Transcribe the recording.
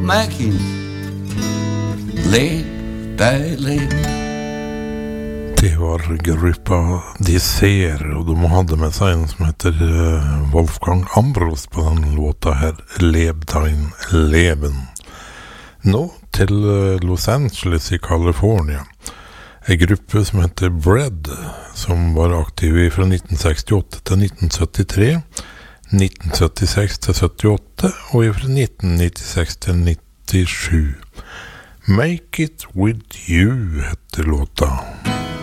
making. Lev, deg, lev. Det var gruppa De Ser, og de hadde med seg en som heter Wolfgang Ambros på den låta her, Lev dein Leben. Nå til Los Angeles i California. En gruppe som heter Bread, som var aktiv fra 1968 til 1973, 1976 til 78, og fra 1996 til 97. Make It With You heter låta.